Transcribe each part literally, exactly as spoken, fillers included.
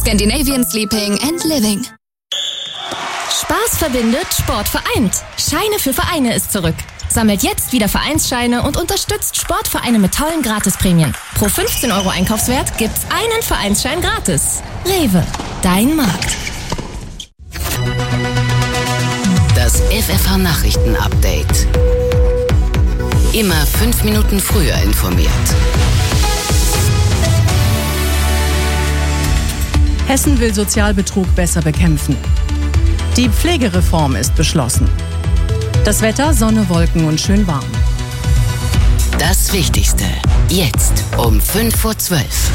Scandinavian Sleeping and Living. Spaß verbindet, Sport vereint. Scheine für Vereine ist zurück. Sammelt jetzt wieder Vereinsscheine und unterstützt Sportvereine mit tollen Gratisprämien. Pro fünfzehn Euro Einkaufswert gibt's einen Vereinsschein gratis. Rewe, dein Markt. Das F F H-Nachrichten-Update. Immer fünf Minuten früher informiert. Hessen will Sozialbetrug besser bekämpfen. Die Pflegereform ist beschlossen. Das Wetter, Sonne, Wolken und schön warm. Das Wichtigste, jetzt um fünf vor zwölf.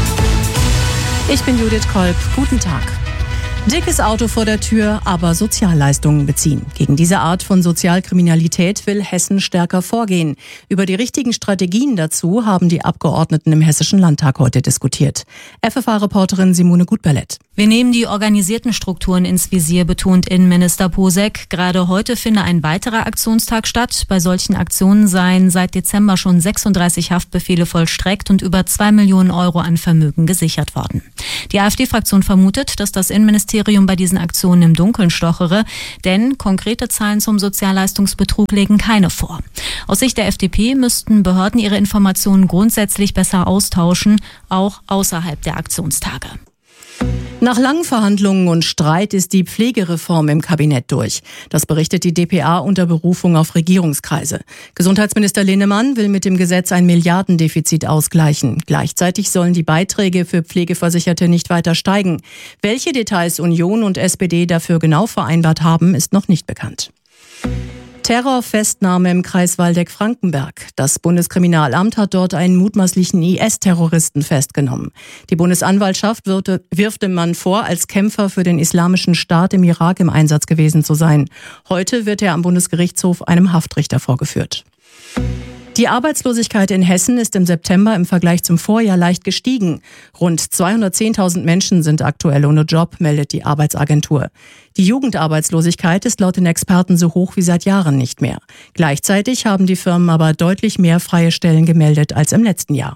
Ich bin Judith Kolb, guten Tag. Dickes Auto vor der Tür, aber Sozialleistungen beziehen. Gegen diese Art von Sozialkriminalität will Hessen stärker vorgehen. Über die richtigen Strategien dazu haben die Abgeordneten im Hessischen Landtag heute diskutiert. F F H-Reporterin Simone Gutberlet. Wir nehmen die organisierten Strukturen ins Visier, betont Innenminister Posek. Gerade heute finde ein weiterer Aktionstag statt. Bei solchen Aktionen seien seit Dezember schon sechsunddreißig Haftbefehle vollstreckt und über zwei Millionen Euro an Vermögen gesichert worden. Die AfD-Fraktion vermutet, dass das Innenministerium bei diesen Aktionen im Dunkeln stochere, denn konkrete Zahlen zum Sozialleistungsbetrug legen keine vor. Aus Sicht der F D P müssten Behörden ihre Informationen grundsätzlich besser austauschen, auch außerhalb der Aktionstage. Nach langen Verhandlungen und Streit ist die Pflegereform im Kabinett durch. Das berichtet die d p a unter Berufung auf Regierungskreise. Gesundheitsminister Linnemann will mit dem Gesetz ein Milliardendefizit ausgleichen. Gleichzeitig sollen die Beiträge für Pflegeversicherte nicht weiter steigen. Welche Details Union und S P D dafür genau vereinbart haben, ist noch nicht bekannt. Terrorfestnahme im Kreis Waldeck-Frankenberg. Das Bundeskriminalamt hat dort einen mutmaßlichen I S-Terroristen festgenommen. Die Bundesanwaltschaft wirft dem Mann vor, als Kämpfer für den Islamischen Staat im Irak im Einsatz gewesen zu sein. Heute wird er am Bundesgerichtshof einem Haftrichter vorgeführt. Die Arbeitslosigkeit in Hessen ist im September im Vergleich zum Vorjahr leicht gestiegen. Rund zweihundertzehntausend Menschen sind aktuell ohne Job, meldet die Arbeitsagentur. Die Jugendarbeitslosigkeit ist laut den Experten so hoch wie seit Jahren nicht mehr. Gleichzeitig haben die Firmen aber deutlich mehr freie Stellen gemeldet als im letzten Jahr.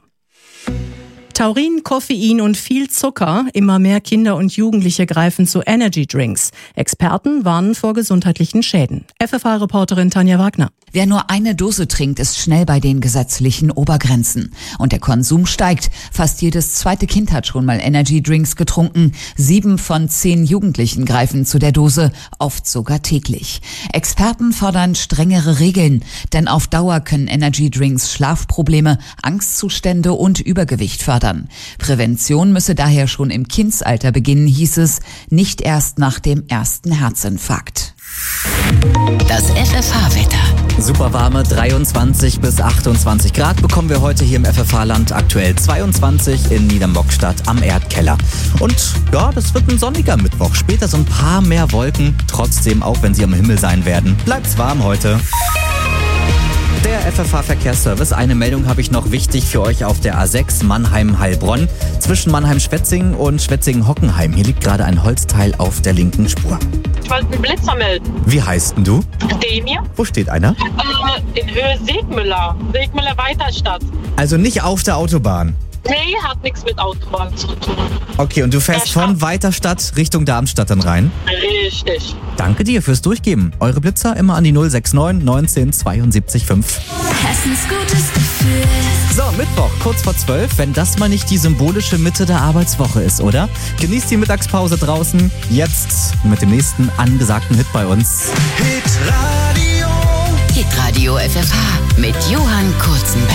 Taurin, Koffein und viel Zucker. Immer mehr Kinder und Jugendliche greifen zu Energy Drinks. Experten warnen vor gesundheitlichen Schäden. F F H-Reporterin Tanja Wagner. Wer nur eine Dose trinkt, ist schnell bei den gesetzlichen Obergrenzen. Und der Konsum steigt. Fast jedes zweite Kind hat schon mal Energy Drinks getrunken. Sieben von zehn Jugendlichen greifen zu der Dose, oft sogar täglich. Experten fordern strengere Regeln, denn auf Dauer können Energy Drinks Schlafprobleme, Angstzustände und Übergewicht fördern. Prävention müsse daher schon im Kindsalter beginnen, hieß es, nicht erst nach dem ersten Herzinfarkt. Das F F H-Wetter. Super warme dreiundzwanzig bis achtundzwanzig Grad bekommen wir heute hier im F F H-Land. Aktuell zweiundzwanzig in Niedermockstadt am Erdkeller. Und ja, das wird ein sonniger Mittwoch. Später so ein paar mehr Wolken. Trotzdem, auch wenn sie am Himmel sein werden, bleibt's warm heute. Der F F H-Verkehrsservice. Eine Meldung habe ich noch wichtig für euch auf der A sechs Mannheim-Heilbronn. Zwischen Mannheim-Schwetzingen und Schwetzingen-Hockenheim. Hier liegt gerade ein Holzteil auf der linken Spur. Ich wollte einen Blitzer melden. Wie heißt denn du? Demir. Wo steht einer? Äh, in Höhe Segmüller. Segmüller Weiterstadt. Also nicht auf der Autobahn. Nee, hat nichts mit Autobahn zu tun. Okay, und du fährst von Weiterstadt Richtung Darmstadt dann rein? Richtig. Danke dir fürs Durchgeben. Eure Blitzer immer an die null sechs neun neunzehn zweiundsiebzig fünf. Hessens gutes Gefühl. So, Mittwoch, kurz vor zwölf, wenn das mal nicht die symbolische Mitte der Arbeitswoche ist, oder? Genießt die Mittagspause draußen. Jetzt mit dem nächsten angesagten Hit bei uns. Hitradio F F H mit Johann Kurzenberg.